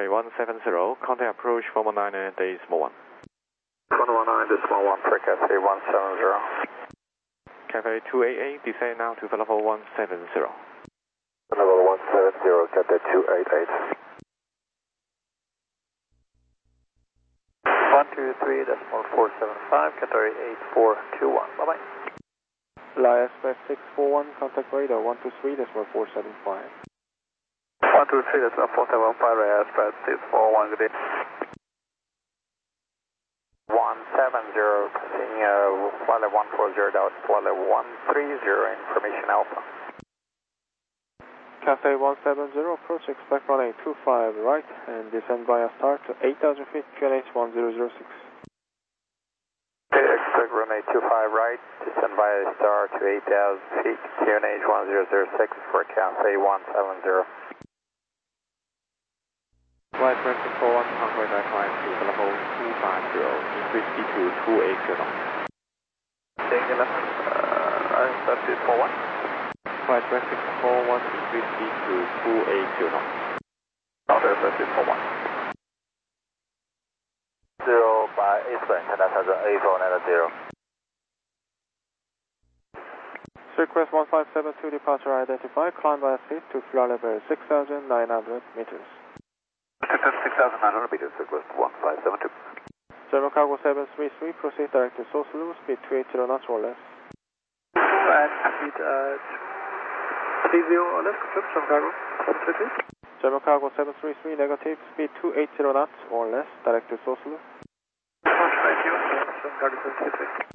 Cafe 170, contact approach 419 Decimal 1. 419 Decimal 1 for Cafe 170. Cafe 288, descend now to level 170. Level 170, Cafe 288. 123 decimal 475, Qatar 8421. Bye bye. Fly Express 641, contact radar 123 decimal 475. 123 decimal 475, Fly Express 641, good day. 170, passing flight 140, that was flight 130, information Alpha. Cathay 170, approach expect runway 25 right and descend via start to 8,000 feet, QNH 1006. Expect runway 25 right, descend via start to 8,000 feet, QNH 1006 for Cathay 170. Flight 24, contact direct line to level 250, increase speed to 280 knots. Taking left, that's it for 1. Flight 2641, increase speed to 280 knots. Order, that's it for 1. 0 by eastbound, China Tower 8490. Request 1572 departure identified, climb via seat to floor level 6,900 meters. 6,900 meters, request 1572. German Cargo 733, proceed direct to Sosulu, speed 280 knots or less. And speed 30 or less, German Cargo 733. German Cargo 733, negative, speed 280 knots or less, direct to Sosulu. Thank you, German Cargo 733.